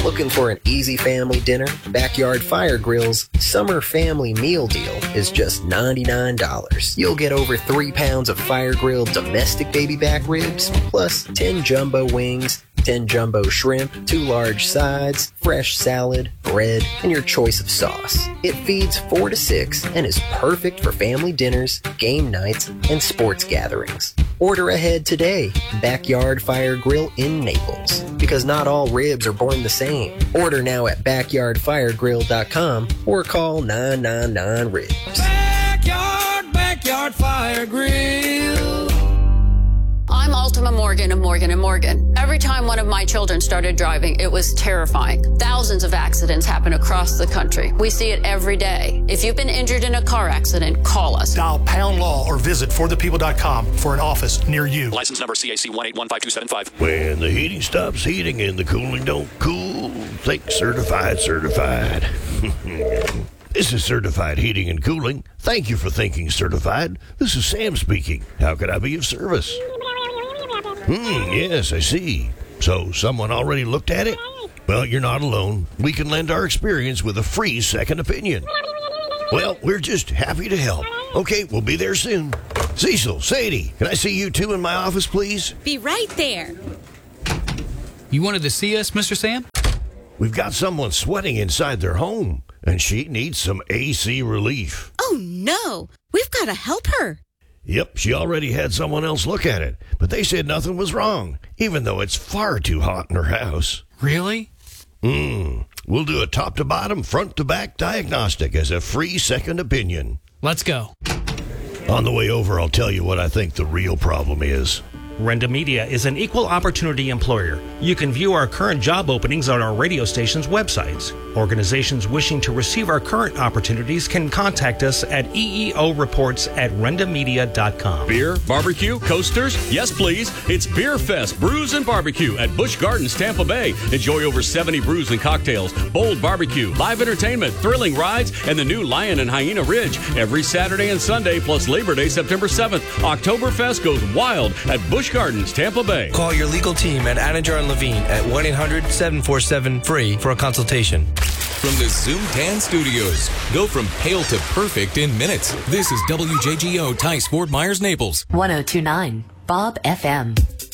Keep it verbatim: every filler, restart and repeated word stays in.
Looking for an easy family dinner? Backyard Fire Grill's Summer Family Meal Deal is just ninety-nine dollars. You'll get over three pounds of fire grilled domestic baby back ribs, plus ten jumbo wings, ten jumbo shrimp, two large sides, fresh salad, bread, and your choice of sauce. It feeds four to six and is perfect for family dinners, game nights, and sports gatherings. Order ahead today. Backyard Fire Grill in Naples. Because not all ribs are born the same. Order now at backyard fire grill dot com or call nine nine nine ribs. Backyard, Backyard Fire Grill. I'm Ultima Morgan of Morgan and Morgan. Every time one of my children started driving, it was terrifying. Thousands of accidents happen across the country. We see it every day. If you've been injured in a car accident, call us. Dial pound law or visit for the people dot com for an office near you. License number C A C one eight one five two seven five. When the heating stops heating and the cooling don't cool, think Certified Certified. This is Certified Heating and Cooling. Thank you for thinking Certified. This is Sam speaking. How can I be of service? Hmm, yes, I see. So someone already looked at it? Well, you're not alone. We can lend our experience with a free second opinion. Well, we're just happy to help. Okay, we'll be there soon. Cecil, Sadie, can I see you two in my office, please? Be right there. You wanted to see us, Mister Sam? We've got someone sweating inside their home, and she needs some A C relief. Oh, no. We've got to help her. Yep, she already had someone else look at it, but they said nothing was wrong, even though it's far too hot in her house. Really? Hmm. We'll do a top-to-bottom, front-to-back diagnostic as a free second opinion. Let's go. On the way over, I'll tell you what I think the real problem is. Renda Media is an equal opportunity employer. You can view our current job openings on our radio station's websites. Organizations wishing to receive our current opportunities can contact us at E E O reports at renda media dot com. Beer, barbecue, coasters? Yes, please. It's Beer Fest Brews and Barbecue at Busch Gardens, Tampa Bay. Enjoy over seventy brews and cocktails, bold barbecue, live entertainment, thrilling rides, and the new Lion and Hyena Ridge every Saturday and Sunday, plus Labor Day, September seventh. Oktoberfest goes wild at Busch Gardens, Tampa Bay. Call your legal team at Anajar and Levine at one eight hundred seven four seven free for a consultation. From the Zoom Tan Studios, go from pale to perfect in minutes. This is W J G O Tice Fort Myers, Naples. one oh two point nine Bob F M.